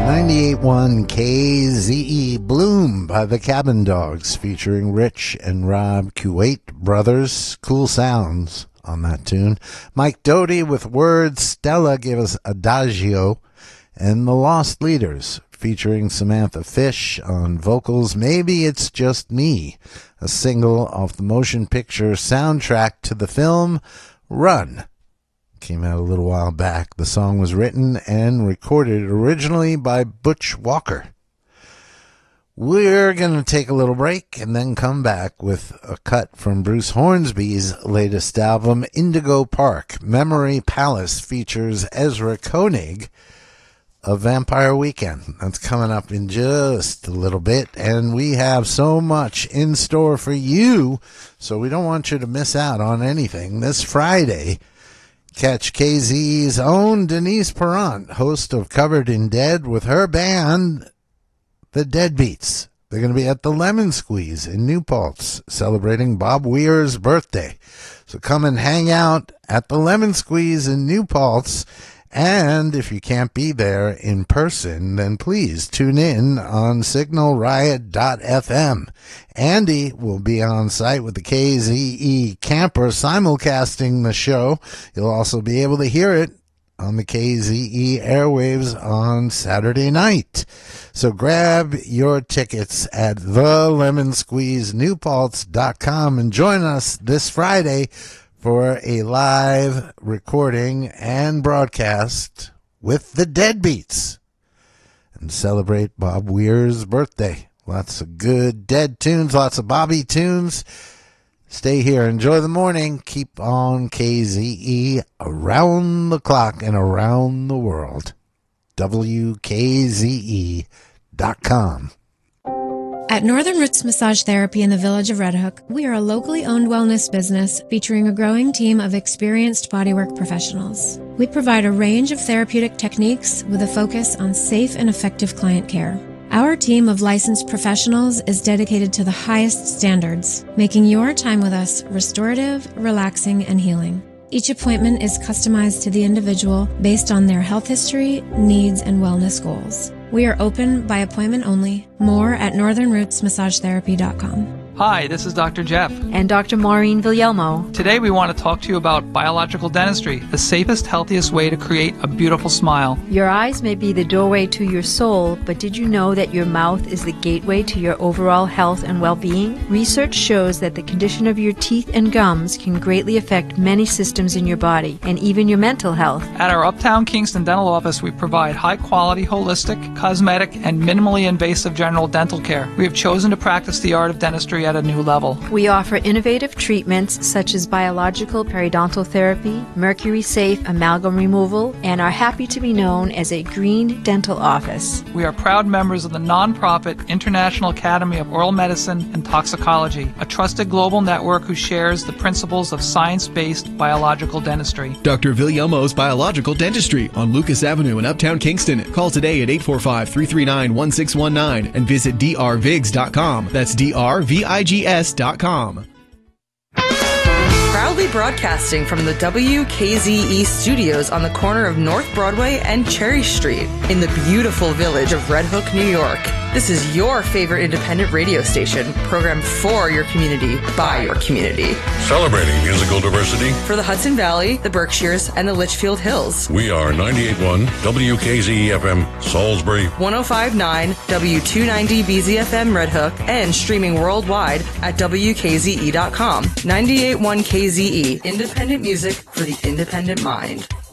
98.1 KZE Bloom by the Cabin Dogs featuring Rich and Rob Kuwait Brothers. Cool sounds on that tune. Mike Doty with words. Stella gave us Adagio. And The Lost Leaders featuring Samantha Fish on vocals. Maybe It's Just Me, a single off the motion picture soundtrack to the film Run. Came out a little while back. The song was written and recorded originally by Butch Walker. We're going to take a little break and then come back with a cut from Bruce Hornsby's latest album, Indigo Park. Memory Palace features Ezra Koenig of Vampire Weekend. That's coming up in just a little bit, and we have so much in store for you, so we don't want you to miss out on anything. This Friday, catch KZ's own Denise Perrant, host of Covered in Dead, with her band, The Deadbeats. They're going to be at the Lemon Squeeze in New Paltz, celebrating Bob Weir's birthday. So come and hang out at the Lemon Squeeze in New Paltz. And if you can't be there in person, then please tune in on signalriot.fm. Andy will be on site with the KZE camper simulcasting the show. You'll also be able to hear it on the KZE airwaves on Saturday night. So grab your tickets at thelemonsqueezenewpaltz.com and join us this Friday for a live recording and broadcast with the Deadbeats and celebrate Bob Weir's birthday. Lots of good Dead tunes, lots of Bobby tunes. Stay here. Enjoy the morning. Keep on KZE around the clock and around the world. WKZE.com. At Northern Roots Massage Therapy in the village of Red Hook, we are a locally owned wellness business featuring a growing team of experienced bodywork professionals. We provide a range of therapeutic techniques with a focus on safe and effective client care. Our team of licensed professionals is dedicated to the highest standards, making your time with us restorative, relaxing, and healing. Each appointment is customized to the individual based on their health history, needs, and wellness goals. We are open by appointment only. More at northernrootsmassagetherapy.com. Hi, this is Dr. Jeff. And Dr. Maureen Villalmo. Today we want to talk to you about biological dentistry, the safest, healthiest way to create a beautiful smile. Your eyes may be the doorway to your soul, but did you know that your mouth is the gateway to your overall health and well-being? Research shows that the condition of your teeth and gums can greatly affect many systems in your body, and even your mental health. At our Uptown Kingston dental office, we provide high-quality, holistic, cosmetic, and minimally invasive general dental care. We have chosen to practice the art of dentistry at a new level. We offer innovative treatments such as biological periodontal therapy, mercury-safe amalgam removal, and are happy to be known as a green dental office. We are proud members of the nonprofit International Academy of Oral Medicine and Toxicology, a trusted global network who shares the principles of science-based biological dentistry. Dr. Villalmo's Biological Dentistry on Lucas Avenue in Uptown Kingston. Call today at 845-339-1619 and visit drvigs.com. That's drvigs.com. Proudly broadcasting from the WKZE studios on the corner of North Broadway and Cherry Street in the beautiful village of Red Hook, New York. This is your favorite independent radio station, programmed for your community, by your community. Celebrating musical diversity for the Hudson Valley, the Berkshires, and the Litchfield Hills. We are 98.1 WKZE-FM Salisbury, 105.9 W290 BZFM Red Hook, and streaming worldwide at WKZE.com. 98.1 KZE, independent music for the independent mind.